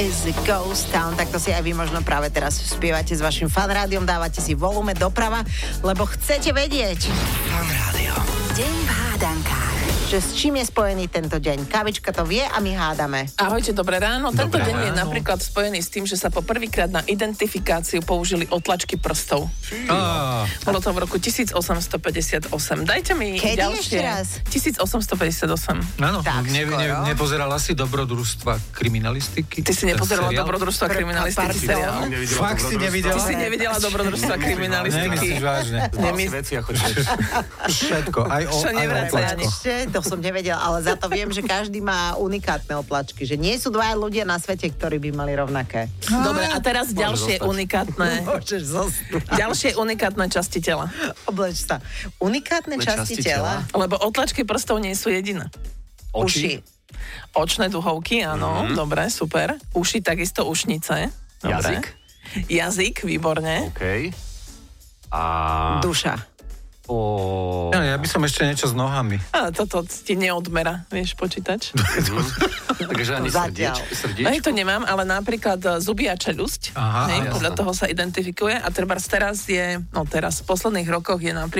Ghost Town, tak to si aj vy možno práve teraz spievate s vašim fanrádiom, dávate si volume doprava, lebo chcete vedieť. Fanrádio. Deň v hádankách. Že s čím je spojený tento deň? Kavička to vie a my hádame. Ahojte, dobré ráno. Tento Dobré deň je ráno. napríklad spojený s tým, že sa po prvýkrát na identifikáciu použili otlačky prstov. Bolo to v roku 1858. Dajte mi Kedy ďalšie. ešte raz? 1858. Áno, Tak skoro. nepozerala si dobrodružstva kriminalistiky? Ty si nepozerala Ten seriál? dobrodružstva kriminalistiky Pardon. seriál? Fakt si nevidela? Ty si nevidela dobrodružstva kriminalistiky? Nemyslíš vážne. Veci ako Všetko, aj o Nevracaj ani. Ešte, to som nevedela, ale za to viem, že každý má unikátne otlačky, že nie sú dvaja ľudia na svete, ktorí by mali rovnaké. Dobre, a teraz ďalšie zostať. unikátne. Môžeš zostať. Ďalšie unikátne časti tela. Obleč sa. Unikátne časti tela. Lebo otlačky prstov nie sú jediné. Uši. Očné duhovky, áno, dobre, super. Uši, takisto ušnice. Dobre. Jazyk, výborne. OK. A... Duša. Ja by som ešte niečo s nohami. A toto ti neodmera, vieš, počítač. Takže ani Zatiaľ. Aj to nemám, ale napríklad zuby a čeľusť. Aha, Hej, jasné. podľa toho sa identifikuje. A teraz v posledných rokoch je napríklad